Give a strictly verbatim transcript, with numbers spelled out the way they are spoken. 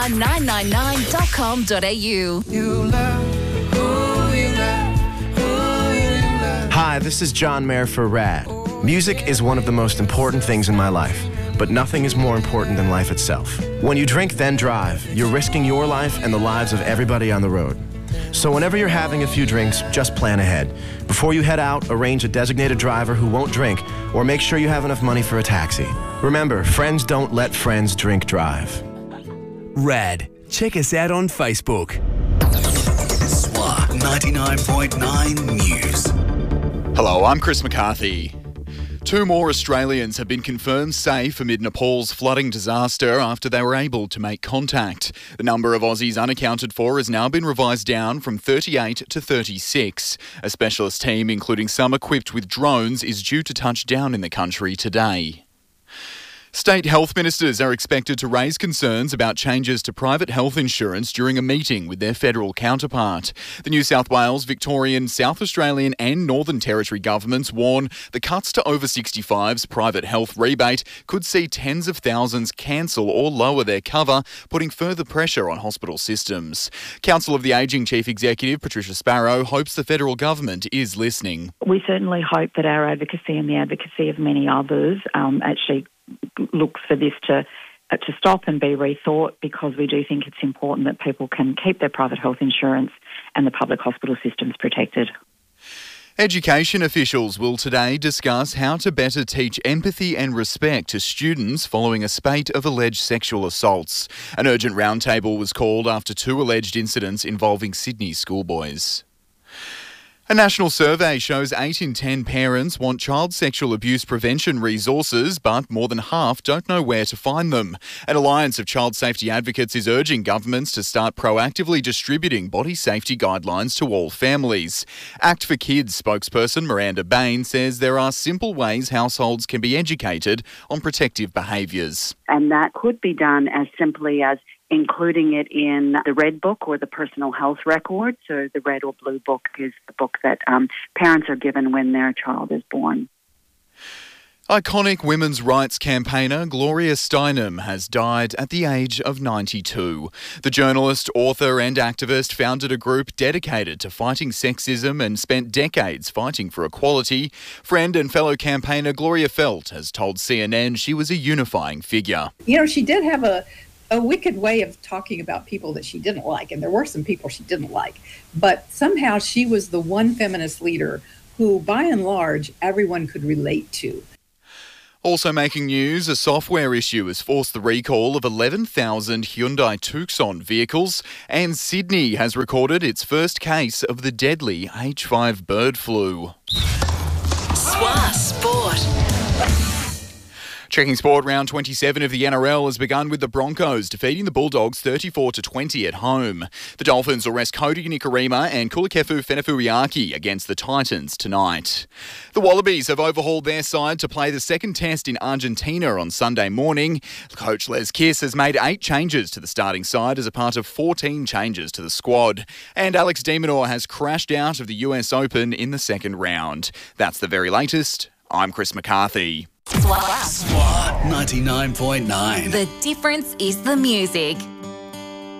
r nine nine nine dot com dot a u. You love who you love, who you love. Hi, this is John Mayer for RAD. Music is one of the most important things in my life, but nothing is more important than life itself. When you drink, then drive, you're risking your life and the lives of everybody on the road. So whenever you're having a few drinks, just plan ahead. Before you head out, arrange a designated driver who won't drink, or make sure you have enough money for a taxi. Remember, friends don't let friends drink drive. RAD. Check us out on Facebook. S W A ninety-nine point nine News. Hello, I'm Chris McCarthy. Two more Australians have been confirmed safe amid Nepal's flooding disaster after they were able to make contact. The number of Aussies unaccounted for has now been revised down from thirty-eight to thirty-six. A specialist team, including some equipped with drones, is due to touch down in the country today. State health ministers are expected to raise concerns about changes to private health insurance during a meeting with their federal counterpart. The New South Wales, Victorian, South Australian and Northern Territory governments warn the cuts to over sixty-fives private health rebate could see tens of thousands cancel or lower their cover, putting further pressure on hospital systems. Council of the Ageing Chief Executive Patricia Sparrow hopes the federal government is listening. We certainly hope that our advocacy and the advocacy of many others um, actually looks for this to uh, to stop and be rethought, because we do think it's important that people can keep their private health insurance and the public hospital systems protected. Education officials will today discuss how to better teach empathy and respect to students following a spate of alleged sexual assaults. An urgent roundtable was called after two alleged incidents involving Sydney schoolboys. A national survey shows eight in ten parents want child sexual abuse prevention resources, but more than half don't know where to find them. An alliance of child safety advocates is urging governments to start proactively distributing body safety guidelines to all families. Act for Kids spokesperson Miranda Bain says there are simple ways households can be educated on protective behaviours. And that could be done as simply as including it in the Red Book or the Personal Health Record. So the Red or Blue Book is the book that um, parents are given when their child is born. Iconic women's rights campaigner Gloria Steinem has died at the age of ninety-two. The journalist, author and activist founded a group dedicated to fighting sexism and spent decades fighting for equality. Friend and fellow campaigner Gloria Felt has told C N N she was a unifying figure. You know, she did have a a wicked way of talking about people that she didn't like, and there were some people she didn't like. But somehow she was the one feminist leader who, by and large, everyone could relate to. Also making news, a software issue has forced the recall of eleven thousand Hyundai Tucson vehicles, and Sydney has recorded its first case of the deadly H five bird flu. S W A Sport. Checking sport, round twenty-seven of the N R L has begun with the Broncos defeating the Bulldogs thirty-four to twenty at home. The Dolphins will rest Kodi Nikorima and Kulikefu Fenefuiaki against the Titans tonight. The Wallabies have overhauled their side to play the second test in Argentina on Sunday morning. Coach Les Kiss has made eight changes to the starting side as a part of fourteen changes to the squad. And Alex de Minaur has crashed out of the U S Open in the second round. That's the very latest. I'm Chris McCarthy. S W A. S W A ninety-nine point nine. The difference is the music.